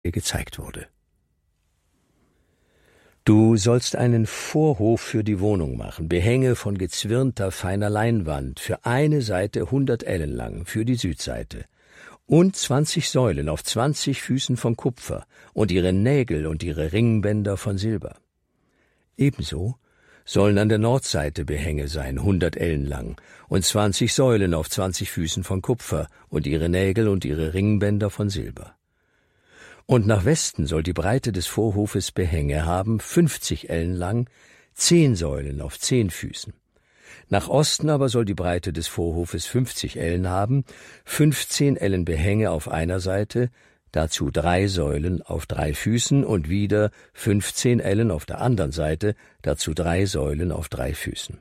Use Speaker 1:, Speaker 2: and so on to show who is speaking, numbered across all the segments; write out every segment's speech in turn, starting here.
Speaker 1: gezeigt wurde. Du sollst einen Vorhof für die Wohnung machen, Behänge von gezwirnter, feiner Leinwand, für eine Seite 100 Ellen lang, für die Südseite, und 20 Säulen auf 20 Füßen von Kupfer und ihre Nägel und ihre Ringbänder von Silber. Ebenso sollen an der Nordseite Behänge sein, 100 Ellen lang, und 20 Säulen auf 20 Füßen von Kupfer und ihre Nägel und ihre Ringbänder von Silber. Und nach Westen soll die Breite des Vorhofes Behänge haben, 50 Ellen lang, 10 Säulen auf 10 Füßen. Nach Osten aber soll die Breite des Vorhofes 50 Ellen haben, 15 Ellen Behänge auf einer Seite, dazu 3 Säulen auf 3 Füßen und wieder 15 Ellen auf der anderen Seite, dazu 3 Säulen auf 3 Füßen.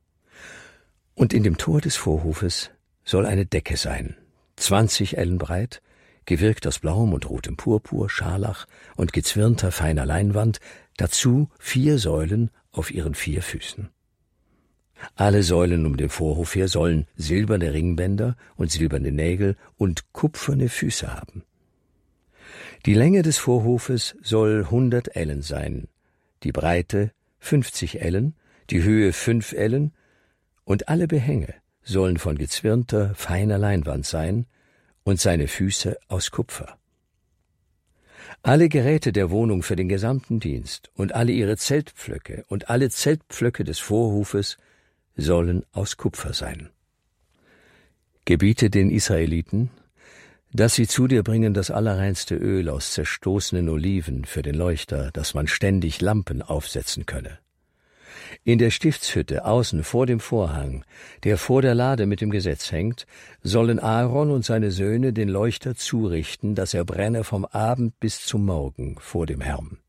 Speaker 1: Und in dem Tor des Vorhofes soll eine Decke sein, 20 Ellen breit, gewirkt aus blauem und rotem Purpur, Scharlach und gezwirnter feiner Leinwand, dazu 4 Säulen auf ihren 4 Füßen. Alle Säulen um den Vorhof her sollen silberne Ringbänder und silberne Nägel und kupferne Füße haben. Die Länge des Vorhofes soll 100 Ellen sein, die Breite 50 Ellen, die Höhe 5 Ellen, und alle Behänge sollen von gezwirnter, feiner Leinwand sein und seine Füße aus Kupfer. Alle Geräte der Wohnung für den gesamten Dienst und alle ihre Zeltpflöcke und alle Zeltpflöcke des Vorhofes sollen aus Kupfer sein. Gebiete den Israeliten, dass sie zu dir bringen das allerreinste Öl aus zerstoßenen Oliven für den Leuchter, dass man ständig Lampen aufsetzen könne. In der Stiftshütte außen vor dem Vorhang, der vor der Lade mit dem Gesetz hängt, sollen Aaron und seine Söhne den Leuchter zurichten, dass er brenne vom Abend bis zum Morgen vor dem Herrn.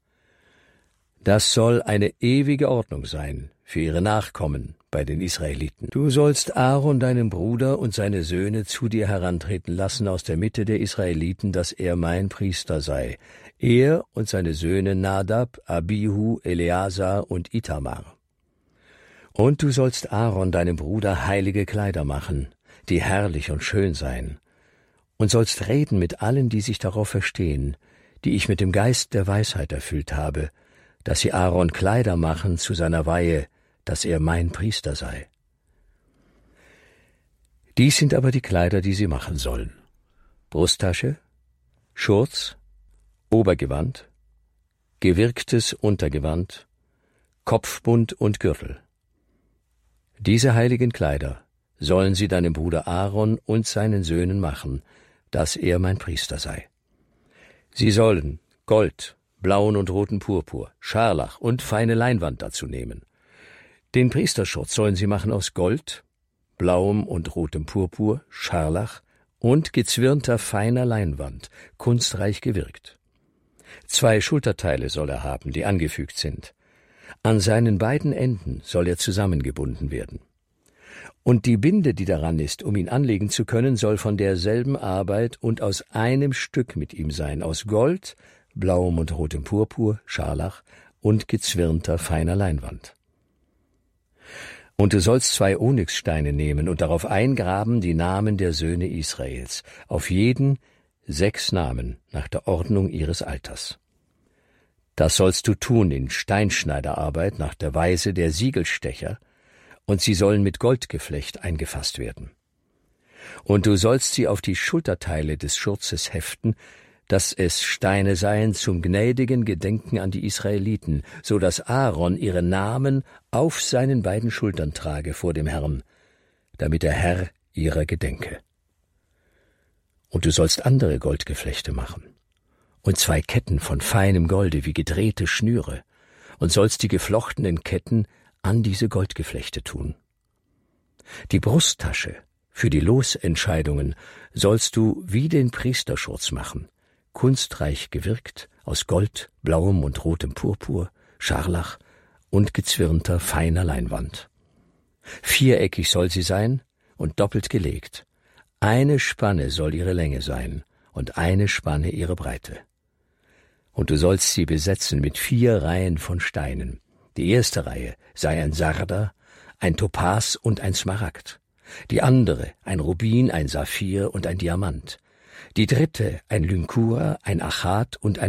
Speaker 1: Das soll eine ewige Ordnung sein für ihre Nachkommen bei den Israeliten. Du sollst Aaron, deinen Bruder, und seine Söhne zu dir herantreten lassen aus der Mitte der Israeliten, dass er mein Priester sei, er und seine Söhne Nadab, Abihu, Eleazar und Itamar. Und du sollst Aaron, deinem Bruder, heilige Kleider machen, die herrlich und schön seien, und sollst reden mit allen, die sich darauf verstehen, die ich mit dem Geist der Weisheit erfüllt habe, dass sie Aaron Kleider machen zu seiner Weihe, dass er mein Priester sei. Dies sind aber die Kleider, die sie machen sollen: Brusttasche, Schurz, Obergewand, gewirktes Untergewand, Kopfbund und Gürtel. Diese heiligen Kleider sollen sie deinem Bruder Aaron und seinen Söhnen machen, dass er mein Priester sei. Sie sollen Gold, blauen und roten Purpur, Scharlach und feine Leinwand dazu nehmen. Den Priesterschurz sollen sie machen aus Gold, blauem und rotem Purpur, Scharlach und gezwirnter feiner Leinwand, kunstreich gewirkt. 2 Schulterteile soll er haben, die angefügt sind. An seinen beiden Enden soll er zusammengebunden werden. Und die Binde, die daran ist, um ihn anlegen zu können, soll von derselben Arbeit und aus einem Stück mit ihm sein, aus Gold, blauem und rotem Purpur, Scharlach und gezwirnter feiner Leinwand. Und du sollst 2 Onyxsteine nehmen und darauf eingraben die Namen der Söhne Israels, auf jeden 6 Namen nach der Ordnung ihres Alters. Das sollst du tun in Steinschneiderarbeit nach der Weise der Siegelstecher, und sie sollen mit Goldgeflecht eingefasst werden. Und du sollst sie auf die Schulterteile des Schurzes heften, dass es Steine seien zum gnädigen Gedenken an die Israeliten, so dass Aaron ihre Namen auf seinen beiden Schultern trage vor dem Herrn, damit der Herr ihrer gedenke. Und du sollst andere Goldgeflechte machen, und 2 Ketten von feinem Golde wie gedrehte Schnüre, und sollst die geflochtenen Ketten an diese Goldgeflechte tun. Die Brusttasche für die Losentscheidungen sollst du wie den Priesterschurz machen, kunstreich gewirkt aus Gold, blauem und rotem Purpur, Scharlach und gezwirnter feiner Leinwand. 4-eckig soll sie sein und doppelt gelegt. 1 Spanne soll ihre Länge sein und 1 Spanne ihre Breite. Und du sollst sie besetzen mit 4 Reihen von Steinen. Die erste Reihe sei ein Sarder, ein Topas und ein Smaragd. Die andere ein Rubin, ein Saphir und ein Diamant. die dritte ein Lynkura, ein Achat und